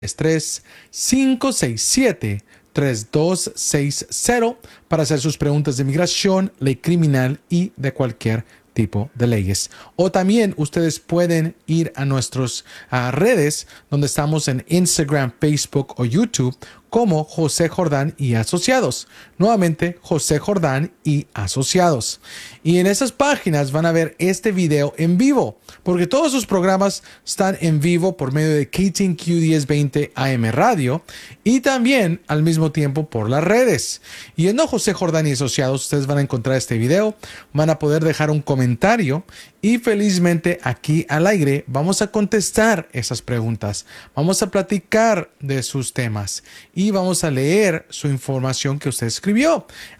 3-567-3260 para hacer sus preguntas de migración, ley criminal y de cualquier tipo de leyes. O también ustedes pueden ir a nuestras redes donde estamos en Instagram, Facebook o YouTube como José Jordán y Asociados. Nuevamente, José Jordán y Asociados. Y en esas páginas van a ver este video en vivo, porque todos sus programas están en vivo por medio de KTNQ 1020 AM Radio y también al mismo tiempo por las redes. Y en José Jordán y Asociados, ustedes van a encontrar este video, van a poder dejar un comentario y felizmente aquí al aire vamos a contestar esas preguntas. Vamos a platicar de sus temas y vamos a leer su información que usted escribió.